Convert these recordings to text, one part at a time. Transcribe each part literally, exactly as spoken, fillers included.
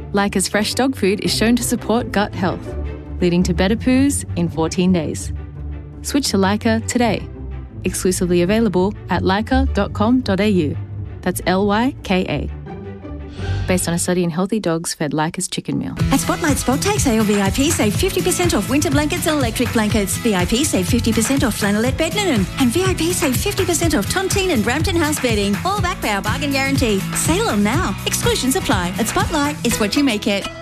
Leica's fresh dog food is shown to support gut health, leading to better poos in fourteen days. Switch to Leica today. Exclusively available at leica dot com dot a u. That's L Y K A. Based on a study in healthy dogs fed Leica's chicken meal. At Spotlight Spot Take Sale, V I P save fifty percent off winter blankets and electric blankets. V I P save fifty percent off flannelette bed linen. And V I P save fifty percent off Tontine and Brampton House bedding. All backed by our bargain guarantee. Sale on now. Exclusions apply. At Spotlight, it's what you make it.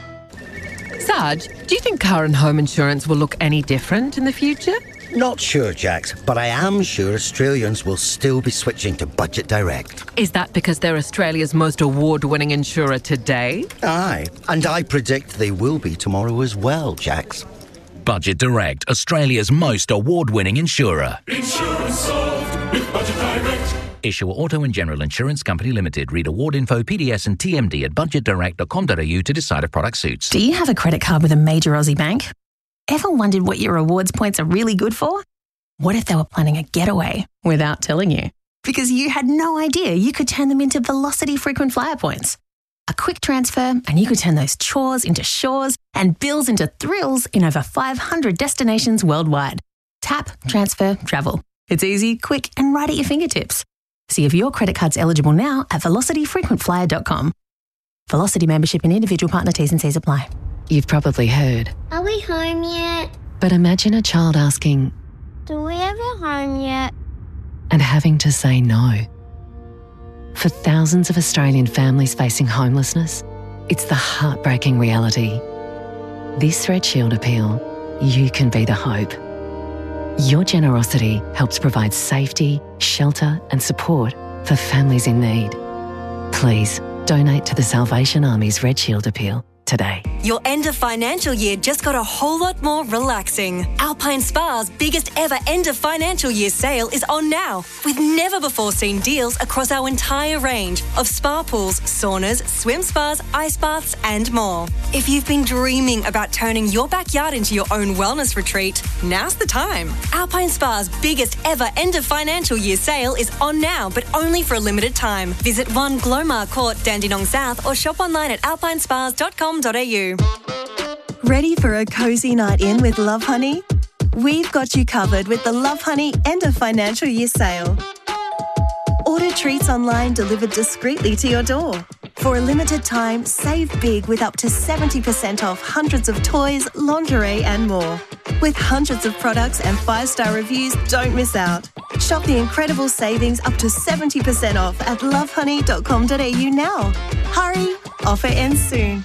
Sarge, do you think car and home insurance will look any different in the future? Not sure, Jax, but I am sure Australians will still be switching to Budget Direct. Is that because they're Australia's most award-winning insurer today? Aye, and I predict they will be tomorrow as well, Jax. Budget Direct, Australia's most award-winning insurer. Insurance solved with Budget Direct. Issuer Auto and General Insurance Company Limited. Read award info, P D S and T M D at budget direct dot com dot a u to decide if product suits. Do you have a credit card with a major Aussie bank? Ever wondered what your rewards points are really good for? What if they were planning a getaway without telling you? Because you had no idea you could turn them into Velocity frequent flyer points. A quick transfer and you could turn those chores into shores and bills into thrills in over five hundred destinations worldwide. Tap, transfer, travel. It's easy, quick and right at your fingertips. See if your credit card's eligible now at velocity frequent flyer dot com. Velocity membership and individual partner T's and C's apply. You've probably heard. Are we home yet? But imagine a child asking, Do we ever home yet? And having to say no. For thousands of Australian families facing homelessness, it's the heartbreaking reality. This Red Shield appeal, you can be the hope. Your generosity helps provide safety, shelter and support for families in need. Please donate to the Salvation Army's Red Shield appeal today. Your end of financial year just got a whole lot more relaxing. Alpine Spa's biggest ever end of financial year sale is on now, with never before seen deals across our entire range of spa pools, saunas, swim spas, ice baths and more. If you've been dreaming about turning your backyard into your own wellness retreat, now's the time. Alpine Spa's biggest ever end of financial year sale is on now, but only for a limited time. Visit one Glomar Court, Dandenong South or shop online at alpine spas dot com dot a u. Ready for a cosy night in with Love Honey? We've got you covered with the Love Honey end of financial year sale. Order treats online delivered discreetly to your door. For a limited time, save big with up to seventy percent off hundreds of toys, lingerie and more. With hundreds of products and five-star reviews, don't miss out. Shop the incredible savings up to seventy percent off at love honey dot com dot a u now. Hurry, offer ends soon.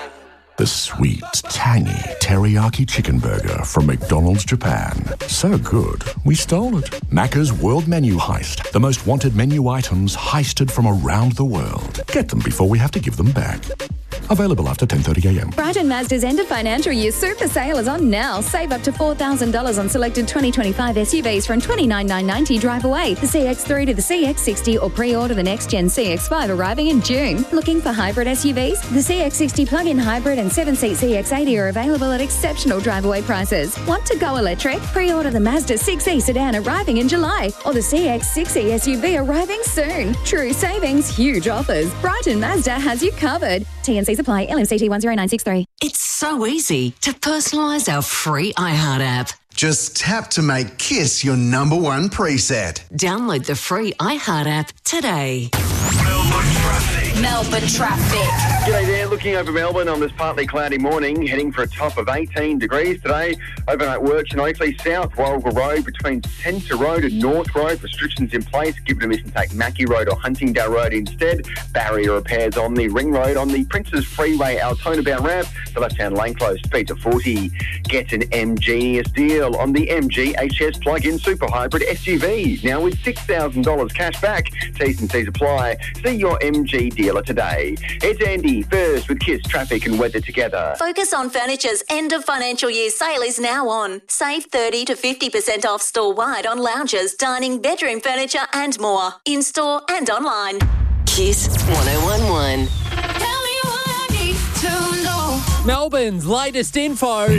The sweet, tangy teriyaki chicken burger from McDonald's Japan. So good, we stole it. Macca's World Menu Heist. The most wanted menu items heisted from around the world. Get them before we have to give them back. Available after ten thirty a m. Brighton Mazda's end of financial year super sale is on now. Save up to four thousand dollars on selected twenty twenty-five S U Vs from twenty-nine thousand nine hundred ninety dollars drive away. The C X three to the C X sixty or pre-order the next gen C X five arriving in June. Looking for hybrid S U Vs? The C X sixty plug-in hybrid and seven-seat C X eighty are available at exceptional drive away prices. Want to go electric? Pre-order the Mazda six E sedan arriving in July or the C X six E S U V arriving soon. True savings, huge offers. Brighton Mazda has you covered. T N Cs apply. L M C T one zero nine six three. It's so easy to personalise our free iHeart app. Just tap to make Kiss your number one preset. Download the free iHeart app today. Melbourne traffic. Melbourne traffic. G'day there, looking over Melbourne on this partly cloudy morning, heading for a top of eighteen degrees today. Overnight works in Oakleigh South, Warrigal Road, between Centre Road and North Road. Restrictions in place. Give permission to take Mackie Road or Huntingdale Road instead. Barrier repairs on the Ring Road. On the Princes Freeway, Altona bound ramp, the left-hand lane closed, speed to forty. Get an M-Genius deal on the M G H S plug-in super hybrid S U V. Now with six thousand dollars cash back. T's and C's apply. See your M G dealer today. It's Andy, first with Kiss traffic and weather together. Focus on Furniture's end of financial year sale is now on. Save thirty to fifty percent off store-wide on lounges, dining, bedroom furniture and more. In-store and online. Kiss one oh one one. Melbourne's latest info. Now.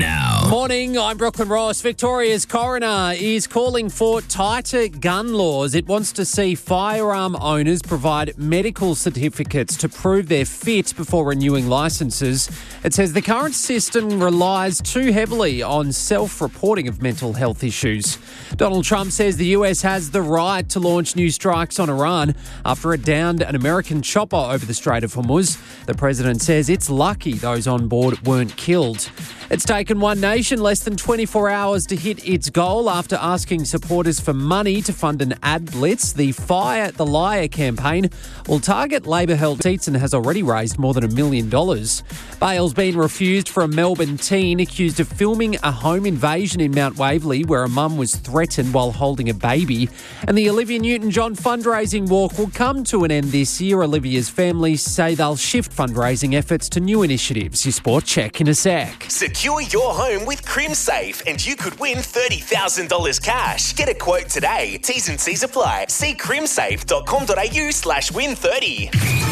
Morning, I'm Brooklyn Ross. Victoria's coroner is calling for tighter gun laws. It wants to see firearm owners provide medical certificates to prove they're fit before renewing licences. It says the current system relies too heavily on self-reporting of mental health issues. Donald Trump says the U S has the right to launch new strikes on Iran after it downed an American chopper over the Strait of Hormuz. The president says it's lucky those on board weren't killed. It's taken One Nation less than twenty-four hours to hit its goal after asking supporters for money to fund an ad blitz. The Fire the Liar campaign will target Labor-held seats and has already raised more than a million dollars. Bail's been refused for a Melbourne teen accused of filming a home invasion in Mount Waverley where a mum was threatened while holding a baby. And the Olivia Newton-John fundraising walk will come to an end this year. Olivia's family say they'll shift fundraising efforts to new initiatives. Your sport check in a sec. Secure your home with CrimSafe and you could win thirty thousand dollars cash. Get a quote today. T's and C's apply. See crimsafe.com.au slash win 30.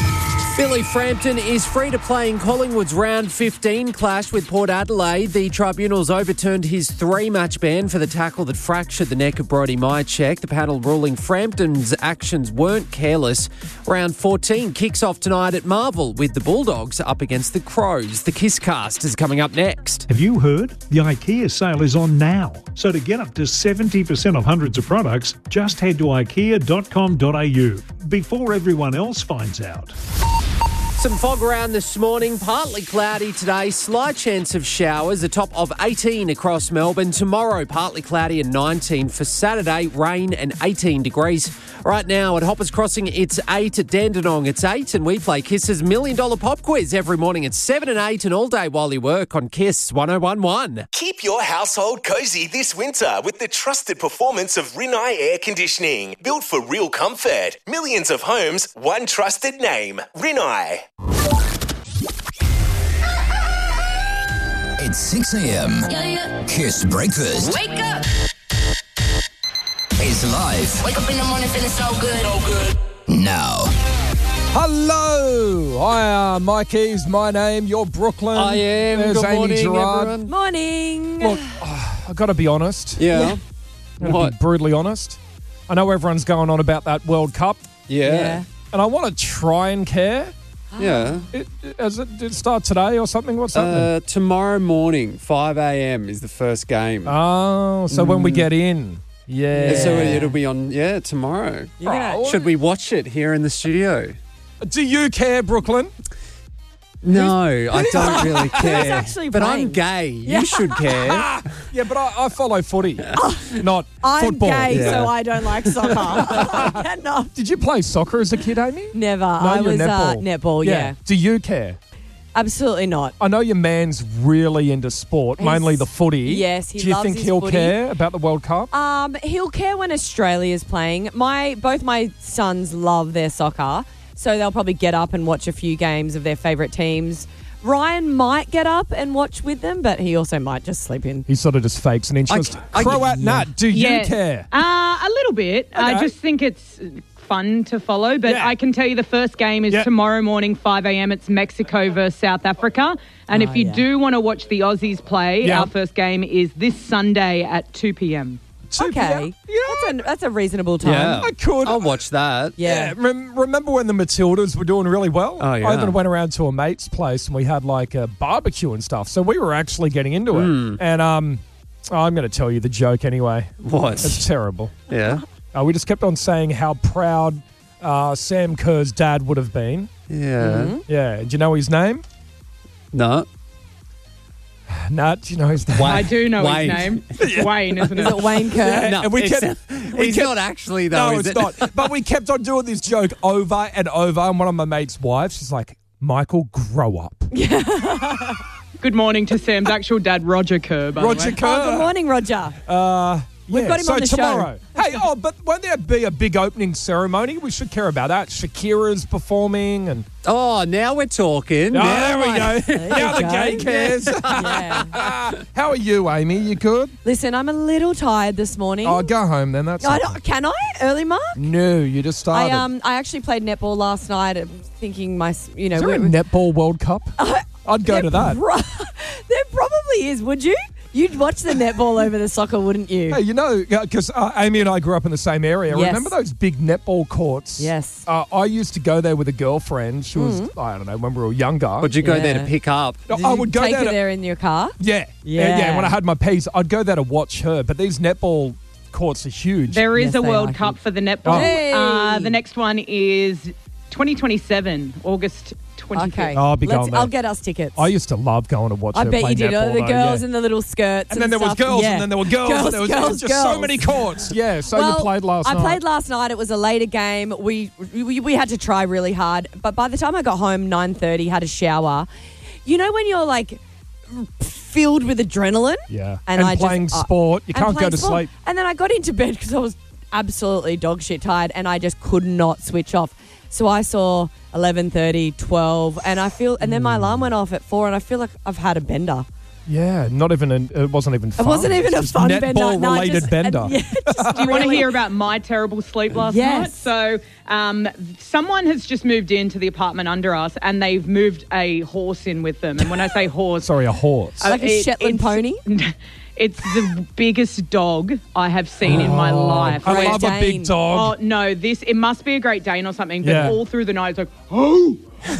Billy Frampton is free to play in Collingwood's round fifteen clash with Port Adelaide. The tribunals overturned his three-match ban for the tackle that fractured the neck of Brodie Myercheck. The panel ruling Frampton's actions weren't careless. Round fourteen kicks off tonight at Marvel with the Bulldogs up against the Crows. The Kisscast is coming up next. Have you heard? The IKEA sale is on now. So to get up to seventy percent off hundreds of products, just head to ikea dot com dot a u before everyone else finds out. Some fog around this morning, partly cloudy today, slight chance of showers, a top of eighteen across Melbourne. Tomorrow, partly cloudy and nineteen. For Saturday, rain and eighteen degrees. Right now at Hoppers Crossing, it's eight. At Dandenong, it's eight. And we play Kiss's Million Dollar Pop Quiz every morning at seven and eight and all day while you work on Kiss one oh one one. Keep your household cozy this winter with the trusted performance of Rinnai Air Conditioning. Built for real comfort. Millions of homes, one trusted name. Rinnai. It's six a.m. Yeah, yeah. Kiss Breakfast Wake up! is live Wake up in the morning feeling so good. So good. now. Hello, hi, uh, Mikey's my name. You're Brooklyn. I am. There's Good Amy morning, Gerard. everyone. Morning. Look, uh, I've got to be honest. Yeah. I'm gonna be brutally honest. I know everyone's going on about that World Cup. Yeah. Yeah. And I want to try and care. Yeah. It, as it, did it start today or something? What's happening? Uh, tomorrow morning, five a.m. is the first game. Oh, so when we get in. Yeah. Yeah, so it'll be on, yeah, tomorrow. You're gonna- Should we watch it here in the studio? Do you care, Brooklyn? No, I don't really care. actually but playing? I'm gay. Yeah. You should care. Yeah, but I, I follow footy, not I'm football. gay, Yeah. so I don't like soccer. I cannot. Did you play soccer as a kid, Amy? Never. No, I you're was uh, netball. netball, yeah. Do you care? Absolutely not. I know your man's really into sport, He's- mainly the footy. Yes, he Do you loves think his he'll footy. care about the World Cup? Um, he'll care when Australia's playing. My both my sons love their soccer, so they'll probably get up and watch a few games of their favourite teams. Ryan might get up and watch with them, but he also might just sleep in. He sort of just fakes an interest. I- Croat Nat, do you Yeah. care? Uh, a little bit. I Okay. just think it's fun to follow, but Yeah. I can tell you the first game is Yeah. tomorrow morning, five a.m. It's Mexico versus South Africa. And Oh, if you yeah. do want to watch the Aussies play, Yeah. our first game is this Sunday at two p.m. Okay, that's a that's a reasonable time. Yeah. I could. I'll watch that. Yeah. Yeah, rem- remember when the Matildas were doing really well? Oh, yeah. I even went around to a mate's place and we had like a barbecue and stuff. So we were actually getting into it. Mm. And um, oh, I'm going to tell you the joke anyway. What? It's terrible. Yeah. Uh, we just kept on saying how proud uh, Sam Kerr's dad would have been. Yeah. Mm-hmm. Yeah. Do you know his name? No. Nat, do you know his name? Wayne. I do know Wayne. his name. It's Wayne, isn't Is it? it Wayne Kerr? Yeah, No, and we it's- kept, we he's kept- not actually, though, No, is it's it? not. But we kept on doing this joke over and over. And one of my mate's wives, she's like, Michael, grow up. Good morning to Sam's actual dad, Roger Kerr. By Roger the way. Kerr. Oh, good morning, Roger. Uh, We've yeah, got him so on the show. tomorrow. Hey, oh, but won't there be a big opening ceremony? We should care about that. Shakira's performing and... Oh, now we're talking. Oh, now there we I- go. There now you the go. gay cares. Yeah. How are you, Amy? You good? Listen, I'm a little tired this morning. Oh, go home then. That's I okay. don't, can I? Early mark? No, you just I started. um I actually played netball last night. I'm thinking my s- you know Is there a we're- netball World Cup? I'd go there to that. pro- there probably is. Would you? You'd watch the netball over the soccer, wouldn't you? Hey, you know, because uh, Amy and I grew up in the same area. Yes. Remember those big netball courts? Yes. Uh, I used to go there with a girlfriend. She was, Mm. I don't know, when we were younger. Would you go there to Yeah. pick up? No, Did I you would go take there her to- there in your car? Yeah. Yeah. yeah. When I had my P's, I'd go there to watch her. But these netball courts are huge. There is Yes, a they World are Cup huge. for the netball. Hey. Uh, the next one is twenty twenty-seven, August twenty-fifth. Okay. Oh, I'll be Let's- going there. I'll get us tickets. I used to love going to watch I her bet play you did. netball, Oh, the though, girls yeah. in the little skirts. And then there was stuff. girls, Yeah. and then there were girls, Girls, and there was, there was girls, just so girls. many courts. Yeah, so well, you played last I night. played last night. It was a later game. We, we we had to try really hard, but by the time I got home, nine thirty, had a shower. You know when you're like filled with adrenaline? Yeah. And, And I playing just, uh, sport. You and can't go playing to sport. sleep. And then I got into bed because I was absolutely dog shit tired, and I just could not switch off. So I saw eleven thirty, twelve, and I feel, and then my alarm went off at four, and I feel like I've had a bender. Yeah, not even an, it wasn't even fun. It wasn't even It's a just fun bender. netball No, related just- bender. and- yeah, just Do you want to really- hear about my terrible sleep last Yes. night? So, um, someone has just moved into the apartment under us, and they've moved a horse in with them. And when I say horse, Sorry, a horse. uh, Like a it- Shetland it's- pony? It's the biggest dog I have seen in my Oh, life. I Great love a Dane. big dog. Oh no! This it must be a Great Dane or something. But Yeah. all through the night, it's like oh,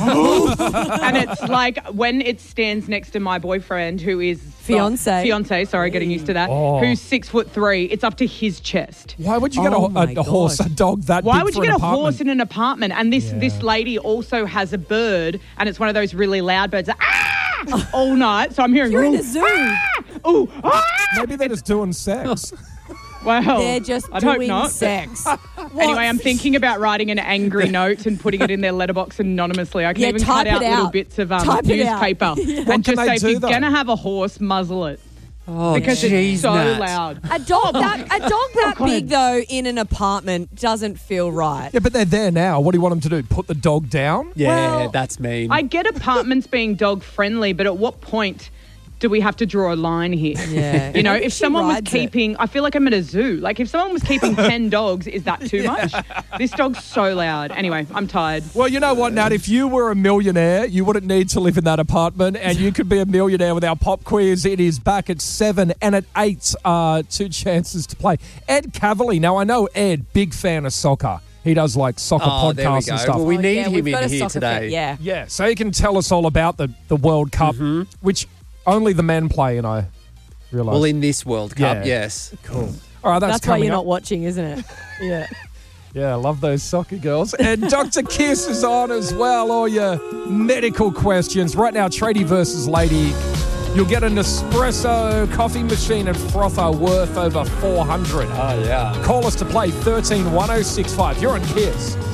oh. and it's like when it stands next to my boyfriend, who is Fiancé. fiance. Sorry, getting used to that. Oh. Who's six foot three? It's up to his chest. Why would you get Oh a, my a, a horse, God. a dog that Why big would for you get an a apartment? horse in an apartment? And this Yeah. this lady also has a bird, and it's one of those really loud birds. That, ah! all night. So I'm hearing. You're in "Ooh, a zoo. ah! Ooh, ah!" Maybe they're just doing sex. Well, They're just I'd hope doing not. sex. Anyway, I'm thinking about writing an angry note and putting it in their letterbox anonymously. I can Yeah, even type cut out it little out. bits of um, Type it out. newspaper Yeah. What and can just they say, if do, you're though? going to have a horse, muzzle it. Oh, Because geez, it's so Nat. loud. A dog that a dog that God. big though in an apartment doesn't feel right. Yeah, but they're there now. What do you want them to do? Put the dog down? Yeah, Well, that's mean. I get apartments being dog friendly, but at what point do we have to draw a line here? Yeah. You know, Maybe if she someone was rides it. keeping, I feel like I'm at a zoo. Like if someone was keeping ten dogs, is that too much? This dog's so loud. Anyway, I'm tired. Well, you know what, Nat? If you were a millionaire, you wouldn't need to live in that apartment, and you could be a millionaire with our pop quiz. It is back at seven and at eight. Uh, two chances to play. Ed Cavalier. Now, I know Ed, big fan of soccer. He does like soccer Oh, there we podcasts go. and stuff. Well, we Oh, need yeah, him we've in got a here soccer today. fan, yeah. Yeah, so he can tell us all about the, the World Cup, which only the men play, and I realise. Well, in this World Cup, Yeah. yes. Cool. All right, that's, That's why coming you're up. not watching, isn't it? Yeah. Yeah, I love those soccer girls. And Doctor Kiss is on as well. All your medical questions. Right now, Tradie versus Lady. You'll get an espresso coffee machine and frother worth over four hundred. Oh, yeah. Call us to play thirteen one oh six five. You're on Kiss.